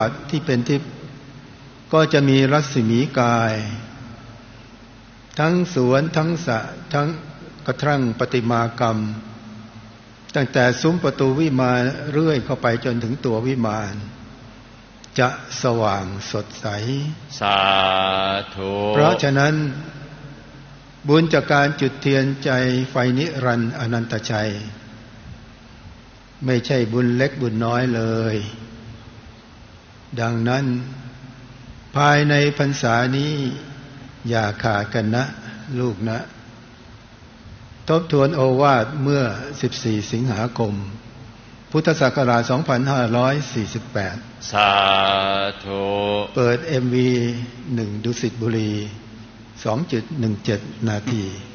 ที่เป็นทิพย์ก็จะมีรัศมีกายทั้งสวนทั้งสระทั้งกระทั่งประติมากรรมตั้งแต่ซุ้มประตูวิมานเรื่อยเข้าไปจนถึงตัววิมานจะสว่างสดใสสาธุเพราะฉะนั้นบุญจากการจุดเทียนใจไฟนิรันดร์อนันตชัยไม่ใช่บุญเล็กบุญน้อยเลยดังนั้นภายในพรรษานี้อย่าขาดกันนะลูกนะทบทวนโอวาทเมื่อ14สิงหาคมพุทธศักราช2548 สาธุเปิด MV 1ดุสิตบุรี 2.17 นาที